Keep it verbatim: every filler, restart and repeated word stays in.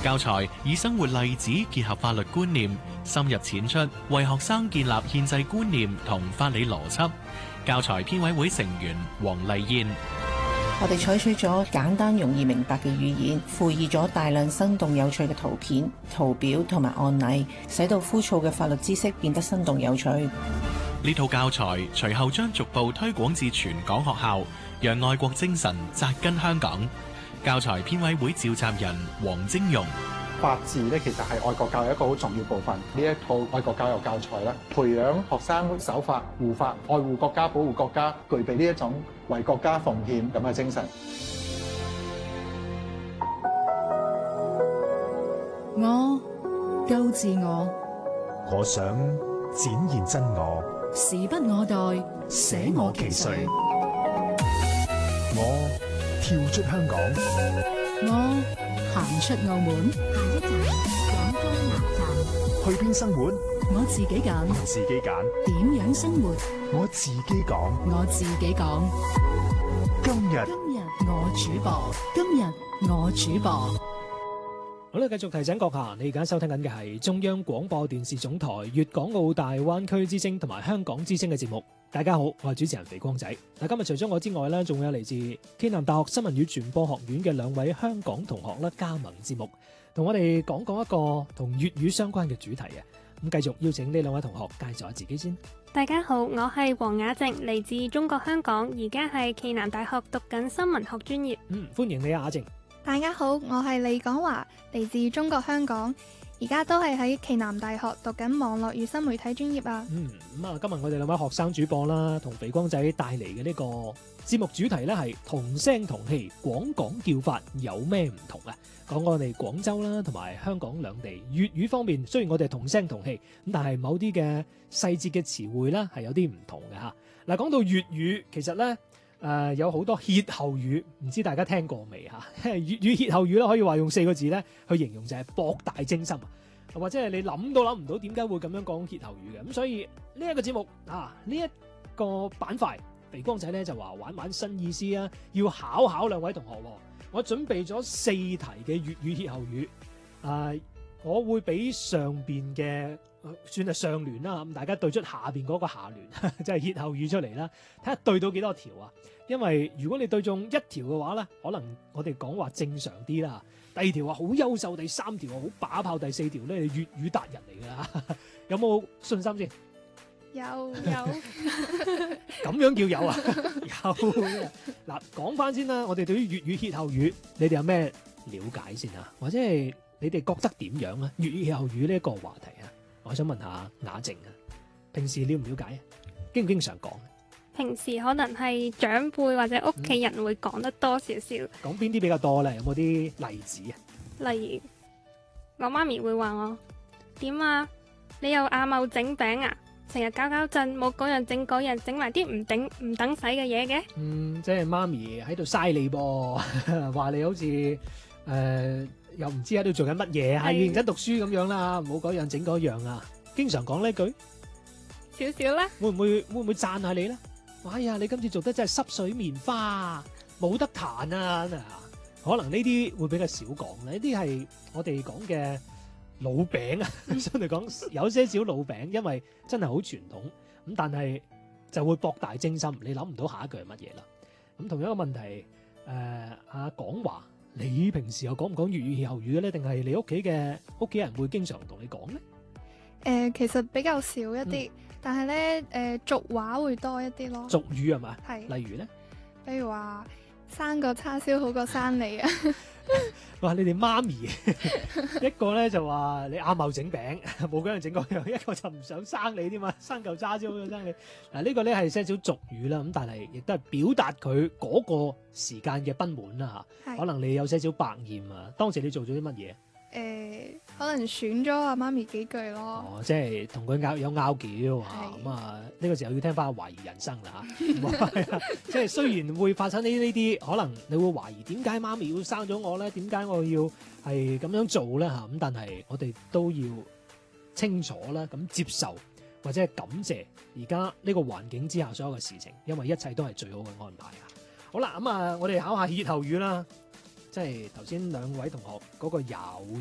教材以生活例子結合法律觀念，深入淺出，為學生建立憲制觀念同法理邏輯。教材編委會成員黃麗燕。 我哋採取咗簡單容易明白嘅語言，附以咗大量生動有趣嘅圖片、圖表同埋案例，使到枯燥嘅法律知識變得生動有趣。 呢套教材隨後將逐步推廣至全港學校，讓愛國精神扎根香港。教材編委會召集人黃晶容。 法治咧，其實係愛國教育一個好重要部分。呢一套愛國教育教材咧，培養學生守法、護法、愛護國家、保護國家，具備呢一種為國家奉獻咁嘅精神。 我夠自我， 我想展現真我， 時不我待，捨我其誰。 我跳出香港， 我行出澳門， 下一站廣東南站。 去邊生活？ 我自己揀， 自己揀。 點樣生活？ 我自己講， 我自己講。 今日今日我主播，今日我主播。 好啦，繼續提醒閣下，你而家收聽緊嘅係中央廣播電視總台粵港澳大灣區之聲同埋香港之聲嘅節目。大家好，我係主持人肥光仔。嗱，今日除咗我之外咧，仲有嚟自暨南大學新聞與傳播學院嘅兩位香港同學咧加盟節目，同我哋講講一個同粵語相關嘅主題啊！咁繼續邀請呢兩位同學介紹下自己先。 大家好，我係黃雅靜，嚟自中國香港，而家係暨南大學讀緊新聞學專業。 嗯，歡迎你啊，雅靜。 大家好，我係李廣華，嚟自中國香港，而家都係喺暨南大學讀緊網絡與新媒體專業啊。 嗯，咁啊，今日我哋兩位學生主播啦，同肥光仔帶嚟嘅呢個節目主題呢係同聲同氣，廣港叫法有咩唔同啊？講我哋廣州啦，同埋香港兩地粵語方面，雖然我哋同聲同氣，咁但係某啲嘅細節嘅詞彙呢係有啲唔同嘅吓。嗱，講到粵語，其實呢。誒、呃、有好多歇後語，唔知大家聽過未嚇？粵語歇後語咧，可以話用四個字咧去形容就係博大精深啊，或者係你諗都諗唔到點解會咁樣講歇後語嘅。咁所以呢一個節目啊，呢、這、一個板塊，肥光仔咧就話玩玩新意思啊，要考考兩位同學。我準備咗四題嘅粵語歇後語，啊、呃，我會俾上邊嘅。算係上聯啦，咁大家對出下邊嗰個下聯，即係歇後語出嚟啦，睇下對到幾多條啊？因為如果你對中一條嘅話咧，可能我哋講話正常啲啦。第二條話好優秀，第三條話好把炮，第四條咧你粵語達人嚟㗎啦。有冇信心先？ 有有。 咁樣叫有啊？有。嗱，講翻先啦，我哋對於粵語歇後語，你哋有咩了解先啊？或者係你哋覺得點樣啊？粵語歇後語呢一個話題啊？我想問下雅靜啊，平時了唔了解啊？經唔經常講？ 平時可能係長輩或者屋企人會講得多少少。 講邊啲比較多咧？有冇啲例子啊？ 例如我媽咪會話我點啊？你又阿茂整餅啊？成日搞搞震，冇嗰樣整嗰樣，整埋啲唔頂唔等使嘅嘢嘅。嗯， 即係媽咪喺度嘥你噃，話你好似誒。呃又唔知喺度做緊乜嘢，係認真讀書咁樣啦，唔好嗰樣整嗰樣啊！經常講呢句， 少少啦。會唔會會唔會讚下你咧？哎呀，你今次做得真係濕水棉花，冇得彈啊！可能呢啲會比較少講，呢啲係我哋講嘅老餅啊，相對講有些少老餅，因為真係好傳統咁，但係就會博大精深，你諗唔到下一句係乜嘢啦。咁同樣一個問題，誒、呃，阿廣華。你平時又講唔講粵語歇後語嘅咧？定係你屋企嘅屋企人會經常同你講咧？誒、 呃，其實比較少一啲，嗯、但係咧誒俗話會多一啲咯。 俗語係嘛？ 係。 例如咧？ 比如話生個叉燒好過生你啊！ 哇！你哋媽咪一個咧就話你阿茂整餅，冇嗰樣整嗰樣；一個就唔想生你添嘛，生嚿叉燒好過生你。嗱，呢個咧係些少俗語啦，咁但係亦都係表達佢嗰個時間嘅不滿啦嚇。可能你有些少百厭啊，當時你做咗啲乜嘢？ 誒、呃，可能選咗阿媽咪幾句咯。 哦，即係同佢拗有拗撬啊，咁啊呢個時候要聽翻懷疑人生啦嚇。即係雖然會發生呢呢啲，可能你會懷疑點解媽咪要生咗我咧？點解我要係咁樣做咧嚇？咁但係我哋都要清楚啦，咁接受或者係感謝而家呢個環境之下所有嘅事情，因為一切都係最好嘅安排啊！好啦，咁啊，我哋考下歇後語啦。即係頭先兩位同學嗰個有